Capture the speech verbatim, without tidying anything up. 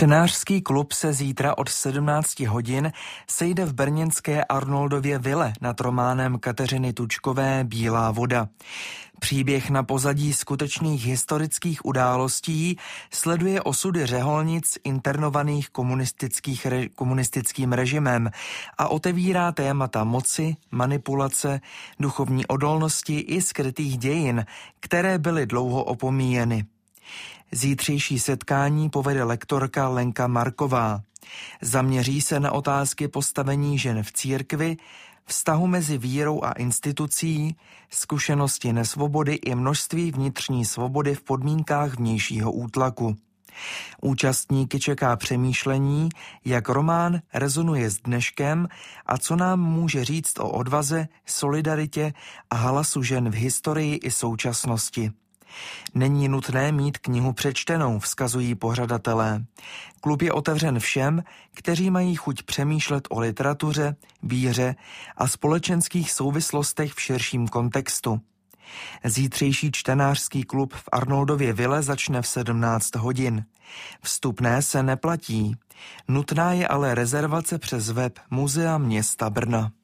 Čtenářský klub se zítra od sedmnácti hodin sejde v brněnské Arnoldově vile nad románem Kateřiny Tučkové Bílá voda. Příběh na pozadí skutečných historických událostí sleduje osudy řeholnic internovaných komunistických re, komunistickým režimem a otevírá témata moci, manipulace, duchovní odolnosti i skrytých dějin, které byly dlouho opomíjeny. Zítřejší setkání povede lektorka Lenka Marková. Zaměří se na otázky postavení žen v církvi, vztahu mezi vírou a institucí, zkušenosti nesvobody i množství vnitřní svobody v podmínkách vnějšího útlaku. Účastníky čeká přemýšlení, jak román rezonuje s dneškem a co nám může říct o odvaze, solidaritě a hlasu žen v historii i současnosti. Není nutné mít knihu přečtenou, vzkazují pořadatelé. Klub je otevřen všem, kteří mají chuť přemýšlet o literatuře, víře a společenských souvislostech v širším kontextu. Zítřejší čtenářský klub v Arnoldově vile začne v sedmnáct hodin. Vstupné se neplatí. Nutná je ale rezervace přes web Muzea města Brna.